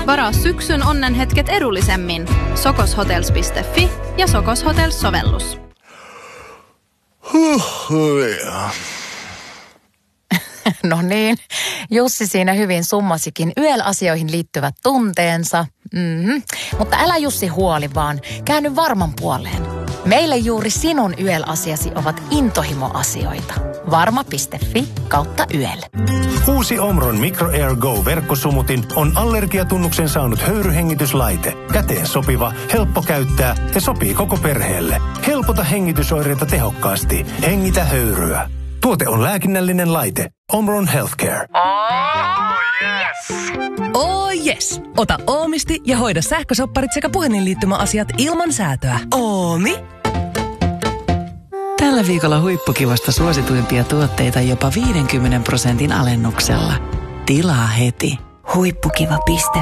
Varaa syksyn onnenhetket edullisemmin. Sokoshotels.fi ja Sokos Hotels-sovellus. No niin, Jussi siinä hyvin summasikin YEL-asioihin liittyvät tunteensa. Mutta älä Jussi huoli vaan, käänny varman puoleen. Meille juuri sinun YEL-asiasi ovat intohimoasioita. Varma.fi/YEL. Uusi Omron Micro Air Go -verkkosumutin on allergiatunnuksen saanut höyryhengityslaite. Käteen sopiva, helppo käyttää ja sopii koko perheelle. Helpota hengitysoireita tehokkaasti. Hengitä höyryä. Tuote on lääkinnällinen laite. Omron Healthcare. Oh yes! Ota Oomisti ja hoida sähkösopparit sekä puhelinliittymäasiat ilman säätöä. Oomi? Tällä viikolla Huippukivasta suosituimpia tuotteita jopa 50% alennuksella. Tilaa heti. Huippukiva.fi